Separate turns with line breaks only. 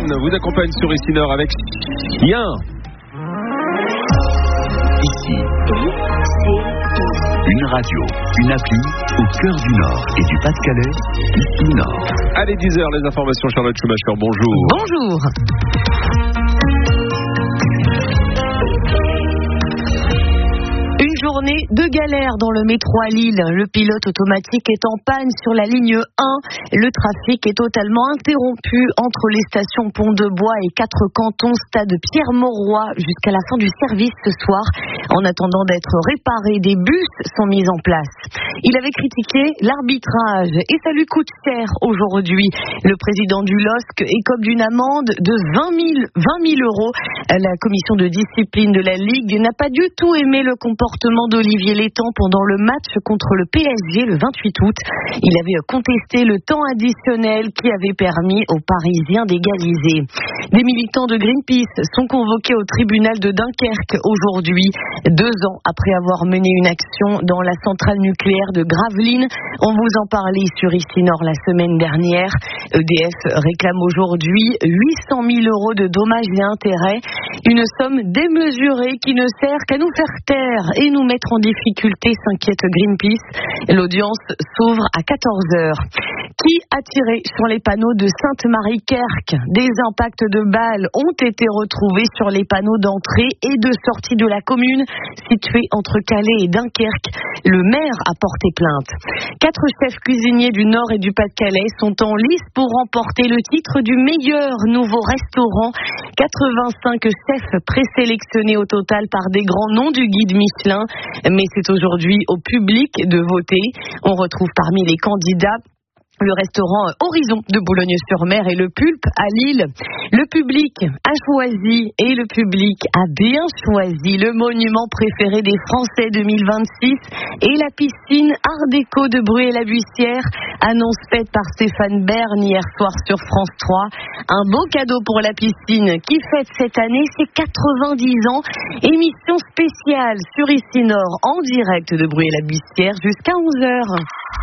vous accompagne sur ici Nord avec Chien.
Ici, une radio, une appli au cœur du Nord et du Pas-de-Calais, Ici Nord.
Allez, 10h, les informations, Charlotte Schumacher, bonjour.
Bonjour. Une journée de galère dans le métro à Lille. Le pilote automatique est en panne sur la ligne 1. Le trafic est totalement interrompu entre les stations Pont-de-Bois et 4 cantons stade Pierre-Mauroy jusqu'à la fin du service ce soir. En attendant d'être réparés, des bus sont mis en place. Il avait critiqué l'arbitrage et ça lui coûte cher aujourd'hui. Le président du LOSC écope d'une amende de 20 000 euros. La commission de discipline de la Ligue n'a pas du tout aimé le comportement d'Olivier Létang pendant le match contre le PSG le 28 août. Il avait contesté le temps additionnel qui avait permis aux Parisiens d'égaliser. Des militants de Greenpeace sont convoqués au tribunal de Dunkerque aujourd'hui, 2 ans après avoir mené une action dans la centrale nucléaire de Gravelines. On vous en parlait sur Ici Nord la semaine dernière. EDF réclame aujourd'hui 800 000 euros de dommages et intérêts. Une somme démesurée qui ne sert qu'à nous faire taire et nous mettre en difficulté, s'inquiète Greenpeace. L'audience s'ouvre à 14h. Qui a tiré sur les panneaux de Sainte-Marie-Kerck? Des impacts de balles ont été retrouvés sur les panneaux d'entrée et de sortie de la commune située entre Calais et Dunkerque. Le maire a porté plainte. 4 chefs cuisiniers du Nord et du Pas-de-Calais sont en lice pour remporter le titre du meilleur nouveau restaurant. 85 chefs présélectionnés au total par des grands noms du guide Michelin. Mais c'est aujourd'hui au public de voter. On retrouve parmi les candidats le restaurant Horizon de Boulogne-sur-Mer et le Pulpe à Lille. Le public a choisi et le public a bien choisi le monument préféré des Français 2026 et la piscine Art déco de Bruay-la-Buissière. Annonce faite par Stéphane Bern hier soir sur France 3. Un beau cadeau pour la piscine qui fête cette année ses 90 ans. Émission spéciale sur Ici Nord en direct de Bruay-la-Buissière jusqu'à 11h.